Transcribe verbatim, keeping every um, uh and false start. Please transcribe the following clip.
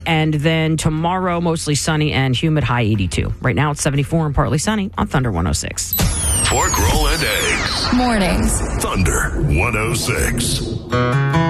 And then tomorrow, mostly sunny and humid, high eighty-two. Right now, it's seventy-four and partly sunny on Thunder one oh six. Pork roll and eggs. Mornings. Thunder one oh six.